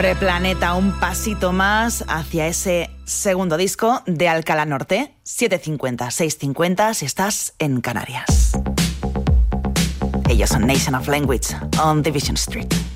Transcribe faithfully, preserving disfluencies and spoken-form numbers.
Planeta, un pasito más hacia ese segundo disco de Alcalá Norte, siete cincuenta, seis cincuenta si estás en Canarias. Ellos son Nation of Language on Division Street.